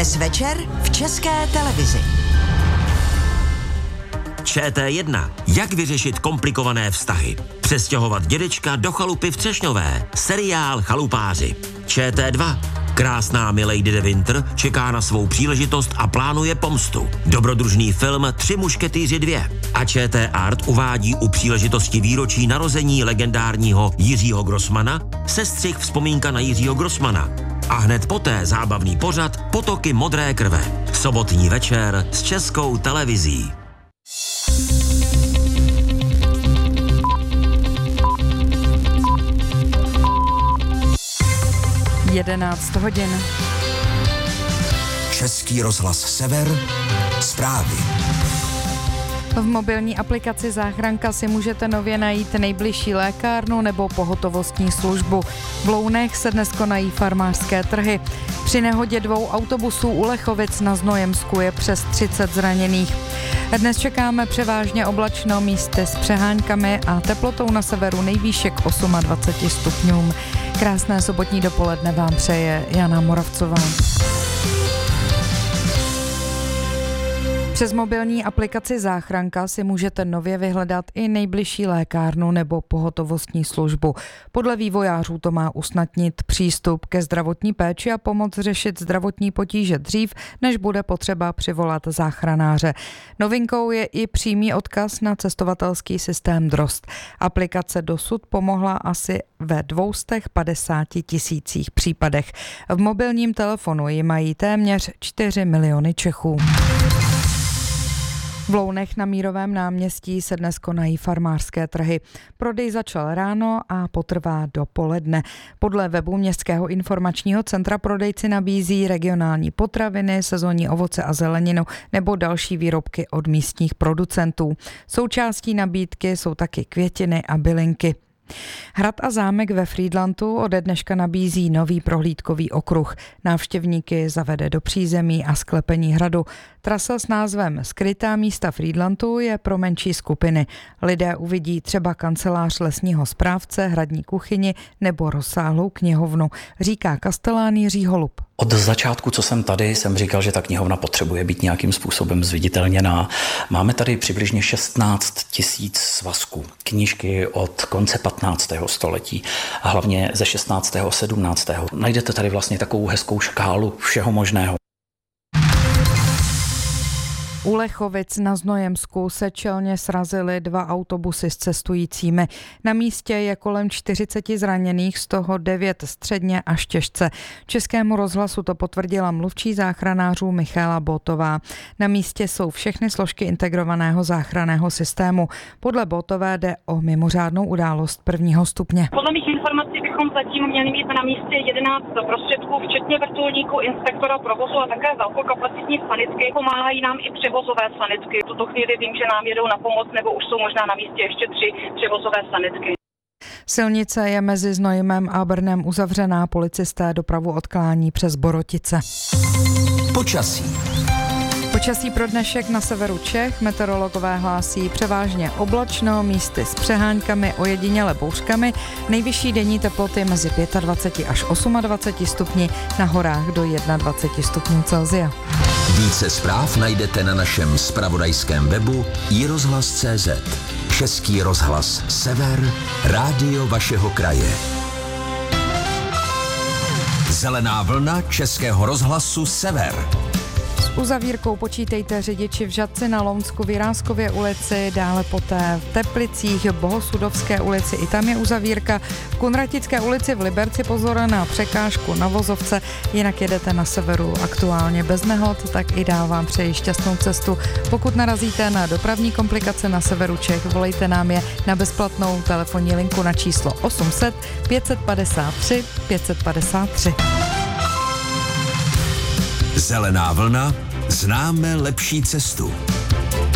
Dnes večer v České televizi. ČT1. Jak vyřešit komplikované vztahy? Přestěhovat dědečka do chalupy v Třešňové. Seriál Chalupáři. ČT2. Krásná Milady de Winter čeká na svou příležitost a plánuje pomstu. Dobrodružný film 3 mušketýři 2. A ČT Art uvádí u příležitosti výročí narození legendárního Jiřího Grossmana sestřih vzpomínka na Jiřího Grossmana. A hned poté zábavný pořad Potoky modré krve. Sobotní večer s Českou televizí. Jedenáct hodin. Český rozhlas Sever, zprávy. V mobilní aplikaci Záchranka si můžete nově najít nejbližší lékárnu nebo pohotovostní službu. V Lounech se dnes konají farmářské trhy. Při nehodě 2 autobusů u Lechovic na Znojemsku je přes 30 zraněných. Dnes čekáme převážně oblačno, místy s přeháňkami a teplotou na severu nejvýše k 28 stupňům. Krásné sobotní dopoledne vám přeje Jana Moravcová. Přes mobilní aplikaci Záchranka si můžete nově vyhledat i nejbližší lékárnu nebo pohotovostní službu. Podle vývojářů to má usnadnit přístup ke zdravotní péči a pomoct řešit zdravotní potíže dřív, než bude potřeba přivolat záchranáře. Novinkou je i přímý odkaz na cestovatelský systém Drozd. Aplikace dosud pomohla asi ve 250 000 případech. V mobilním telefonu ji mají téměř 4 miliony Čechů. V Lounech na Mírovém náměstí se dnes konají farmářské trhy. Prodej začal ráno a potrvá do poledne. Podle webu Městského informačního centra prodejci nabízí regionální potraviny, sezónní ovoce a zeleninu nebo další výrobky od místních producentů. Součástí nabídky jsou taky květiny a bylinky. Hrad a zámek ve Frýdlantu ode dneška nabízí nový prohlídkový okruh. Návštěvníky zavede do přízemí a sklepení hradu. Trasa s názvem Skrytá místa Frýdlantu je pro menší skupiny. Lidé uvidí třeba kancelář lesního správce, hradní kuchyni nebo rozsáhlou knihovnu, říká kastelán Jiří Holub. Od začátku, co jsem tady, jsem říkal, že ta knihovna potřebuje být nějakým způsobem zviditelněná. Máme tady přibližně 16 000 svazků. Knížky od konce 15. století a hlavně ze 16. a 17. Najdete tady vlastně takovou hezkou škálu všeho možného. U Lechovic na Znojemsku se čelně srazily 2 autobusy s cestujícími. Na místě je kolem 40 zraněných, z toho 9 středně až těžce. Českému rozhlasu to potvrdila mluvčí záchranářů Michaela Botová. Na místě jsou všechny složky integrovaného záchranného systému. Podle Botové jde o mimořádnou událost 1. stupně. Podle mých informací bychom zatím měli mít na místě 11 prostředků, včetně vrtulníků, inspektora provozu a také velkokapacitní sanitky. Pomáhají nám i převozové sanitky. V tuto chvíli vím, že nám jedou na pomoc, nebo už jsou možná na místě ještě 3 převozové sanitky. Silnice je mezi Znojmem a Brnem uzavřená, policisté dopravu odklání přes Borotice. Počasí. Počasí pro dnešek na severu Čech meteorologové hlásí převážně oblačno, místy s přeháňkami, ojediněle bouřkami, nejvyšší denní teploty mezi 25 až 28 stupni, na horách do 21 stupňů Celsia. Více zpráv najdete na našem zpravodajském webu iRozhlas.cz. Český rozhlas Sever, rádio vašeho kraje. Zelená vlna Českého rozhlasu Sever. S uzavírkou počítejte řidiči v Žatci na Lounsku, Viráskově ulici, dále poté v Teplicích, Bohosudovské ulici, i tam je uzavírka. V Kunratické ulici v Liberci pozor na překážku na vozovce, jinak jedete na severu aktuálně bez nehod, tak i dál vám přeji šťastnou cestu. Pokud narazíte na dopravní komplikace na severu Čech, volejte nám je na bezplatnou telefonní linku na číslo 800 553 553. Zelená vlna, známe lepší cestu.